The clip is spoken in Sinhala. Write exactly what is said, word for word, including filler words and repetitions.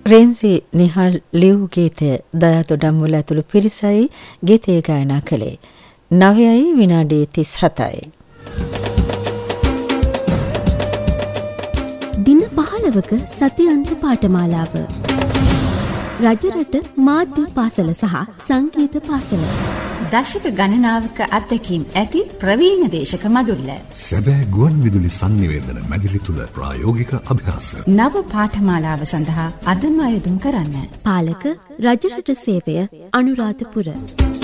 රේන්සි නිහල් ලිව් ගීතය දයාතොඩම්වල ඇතුළු පිරිසයි ගීතය ගායනා කළේ. නවයයි විනාඩි තිස් හතයි. දින පහළවක සතියන්ත පාඨමාලාව. රජරට මාධ්‍ය පාසල සහ සංගීත පාසල. දශක ගණනාවක අත්දැකීම් ඇති ප්‍රවීණ දේශක මඩුල්ල. සැබෑ ගුවන් විදුලි සංනිවේදන මැදිරි තුල ප්‍රායෝගික අභ්‍යාස. නව පාඨමාලාව සඳහා අදම අයදුම් කරන්න. පාලක රජරට සේවය අනුරාධපුර.